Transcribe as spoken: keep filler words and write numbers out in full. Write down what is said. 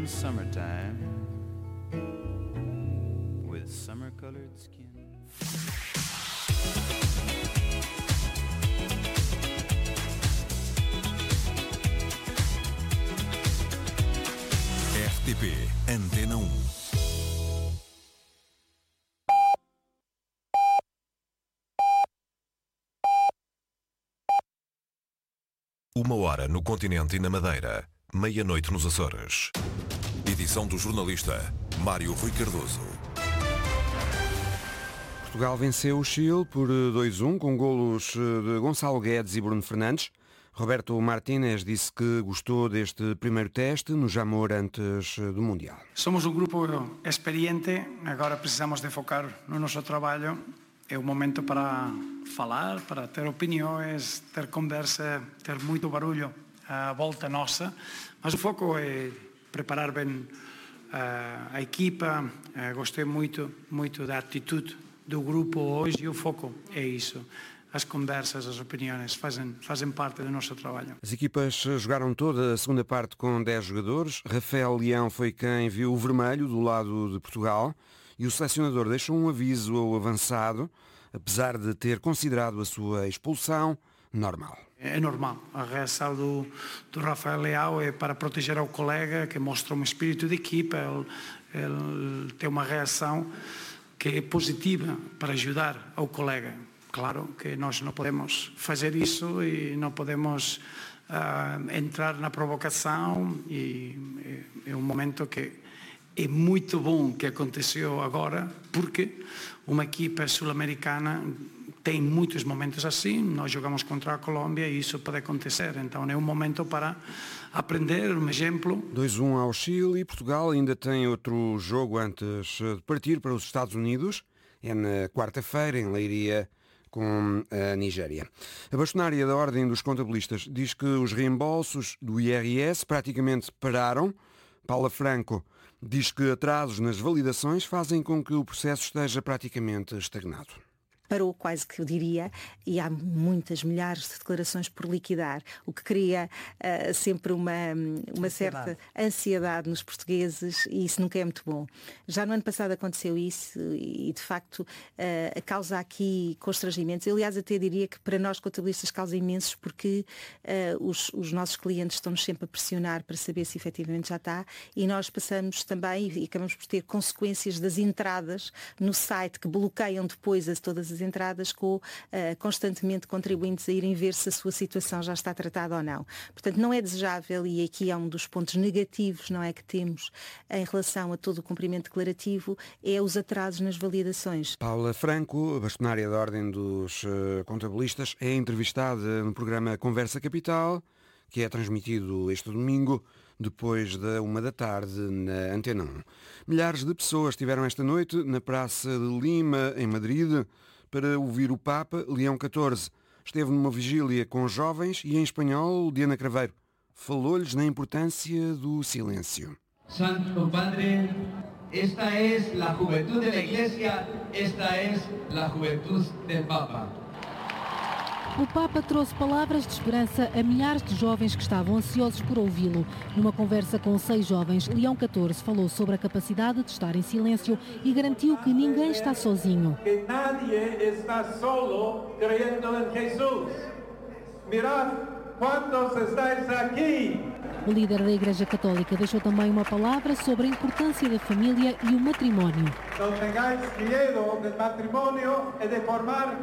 Summertime with summer-colored skin. R T P Antena um. Uma hora no continente e na Madeira, meia-noite nos Açores. Edição do jornalista Mário Rui Cardoso. Portugal venceu o Chile por dois a um com golos de Gonçalo Guedes e Bruno Fernandes. Roberto Martínez disse que gostou deste primeiro teste no Jamor antes do Mundial. Somos um grupo experiente, agora precisamos de focar no nosso trabalho. É o momento para falar, para ter opiniões, ter conversa, ter muito barulho à volta nossa. Mas o foco é preparar bem a equipa. Gostei muito, muito da atitude do grupo hoje e o foco é isso. As conversas, as opiniões fazem, fazem parte do nosso trabalho. As equipas jogaram toda a segunda parte com dez jogadores. Rafael Leão foi quem viu o vermelho do lado de Portugal e o selecionador deixou um aviso ao avançado, apesar de ter considerado a sua expulsão normal. É normal. A reação do, do Rafael Leão é para proteger o colega, que mostra um espírito de equipa. Ele, ele tem uma reação que é positiva para ajudar o colega. Claro que nós não podemos fazer isso e não podemos uh, entrar na provocação e é, é um momento que é muito bom que aconteceu agora, porque uma equipa sul-americana tem muitos momentos assim. Nós jogamos contra a Colômbia e isso pode acontecer, então é um momento para aprender, um exemplo. dois a um ao Chile e Portugal ainda tem outro jogo antes de partir para os Estados Unidos. É na quarta-feira em Leiria, com a Nigéria. A bastonária da Ordem dos Contabilistas diz que os reembolsos do I R S praticamente pararam. Paula Franco diz que atrasos nas validações fazem com que o processo esteja praticamente estagnado. Parou, quase que eu diria, e há muitas, milhares de declarações por liquidar, o que cria uh, sempre uma, uma certa ansiedade nos portugueses e isso nunca é muito bom. Já no ano passado aconteceu isso e, de facto, uh, causa aqui constrangimentos. Eu, aliás, até diria que para nós contabilistas causa imensos porque uh, os, os nossos clientes estão-nos sempre a pressionar para saber se efetivamente já está e nós passamos também e acabamos por ter consequências das entradas no site que bloqueiam depois as, todas as entradas com uh, constantemente contribuintes a irem ver se a sua situação já está tratada ou não. Portanto, não é desejável e aqui há um dos pontos negativos, não é, que temos em relação a todo o cumprimento declarativo, é os atrasos nas validações. Paula Franco, bastonária da Ordem dos uh, Contabilistas, é entrevistada no programa Conversa Capital, que é transmitido este domingo, depois da uma da tarde, na Antena um. Milhares de pessoas estiveram esta noite na Praça de Lima, em Madrid, para ouvir o Papa Leão catorze. Esteve numa vigília com jovens e em espanhol, Diana Craveiro falou-lhes na importância do silêncio. Santo Padre, esta é a juventude da Igreja, esta é a juventude do Papa. O Papa trouxe palavras de esperança a milhares de jovens que estavam ansiosos por ouvi-lo. Numa conversa com seis jovens, Leão catorze falou sobre a capacidade de estar em silêncio e garantiu que ninguém está sozinho. Que nadie está solo creyendo em Jesus. Mirad quantos estáis aqui. O líder da Igreja Católica deixou também uma palavra sobre a importância da família e o matrimónio. Não tenhais medo do matrimónio e de formar